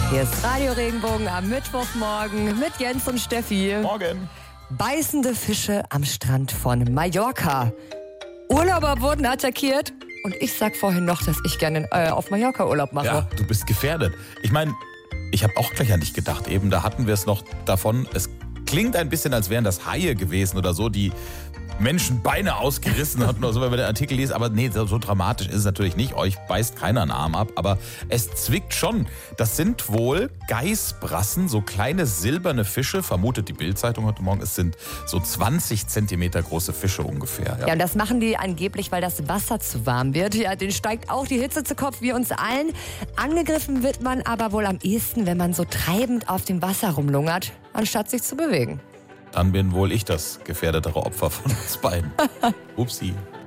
Hier ist Radio Regenbogen am Mittwochmorgen mit Jens und Steffi. Morgen. Beißende Fische am Strand von Mallorca. Urlauber wurden attackiert und ich sag vorhin noch, dass ich gerne auf Mallorca Urlaub mache. Ja, du bist gefährdet. Ich meine, ich habe auch gleich an dich gedacht. Eben, da hatten wir es noch davon. Es klingt ein bisschen, als wären das Haie gewesen oder so, die Menschen Beine ausgerissen hatten oder so, wenn man den Artikel liest. Aber nee, so dramatisch ist es natürlich nicht. Euch beißt keiner einen Arm ab, aber es zwickt schon. Das sind wohl Geißbrassen, so kleine silberne Fische, vermutet die Bild-Zeitung heute Morgen. Es sind so 20 Zentimeter große Fische ungefähr. Ja, und das machen die angeblich, weil das Wasser zu warm wird. Ja, denen steigt auch die Hitze zu Kopf, wie uns allen. Angegriffen wird man aber wohl am ehesten, wenn man so treibend auf dem Wasser rumlungert, anstatt sich zu bewegen. Dann bin wohl ich das gefährdetere Opfer von uns beiden. Upsi.